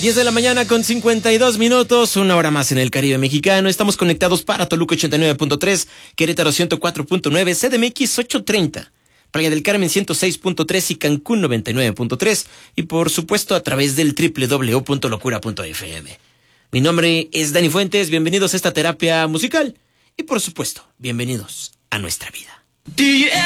10 de la mañana con 52 minutos, una hora más en el Caribe mexicano. Estamos conectados para Toluca 89.3, Querétaro 104.9, CDMX 830, Playa del Carmen 106.3 y Cancún 99.3. Y por supuesto a través del www.locura.fm. Mi nombre es Dani Fuentes, bienvenidos a esta terapia musical. Y por supuesto, bienvenidos a nuestra vida.